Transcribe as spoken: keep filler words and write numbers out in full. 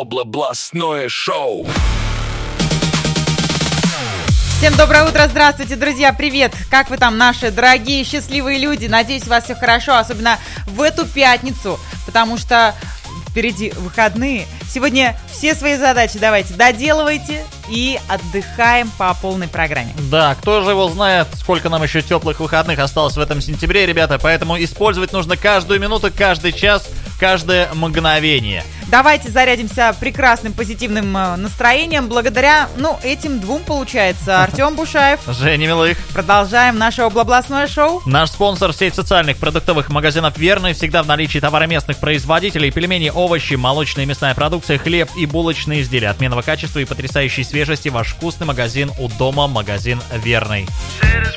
Облабластное шоу. Всем доброе утро, здравствуйте, друзья, привет! Как вы там, наши дорогие счастливые люди? Надеюсь, у вас все хорошо, особенно в эту пятницу, потому что впереди выходные. Сегодня все свои задачи давайте доделывайте и отдыхаем по полной программе. Да, кто же его знает, сколько нам еще теплых выходных осталось в этом сентябре, ребята, поэтому использовать нужно каждую минуту, каждый час, каждое мгновение. Давайте зарядимся прекрасным позитивным настроением благодаря, ну, этим двум, получается. Артем Бушаев, Женя Милых. Продолжаем наше облабластное шоу. Наш спонсор — сеть социальных продуктовых магазинов «Верный». Всегда в наличии товары местных производителей: пельмени, овощи, молочная и мясная продукция, хлеб и булочные изделия отменного качества и потрясающей свежести. Ваш вкусный магазин у дома, магазин «Верный».